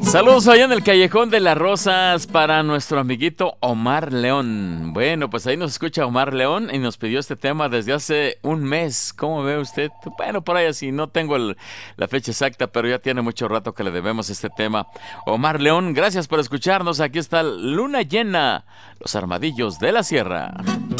Saludos allá en el Callejón de las Rosas para nuestro amiguito Omar León. Bueno, pues ahí nos escucha Omar León y nos pidió este tema desde hace un mes. ¿Cómo ve usted? Bueno, por ahí así, no tengo la fecha exacta, pero ya tiene mucho rato que le debemos este tema. Omar León, gracias por escucharnos. Aquí está Luna Llena, los armadillos de la sierra.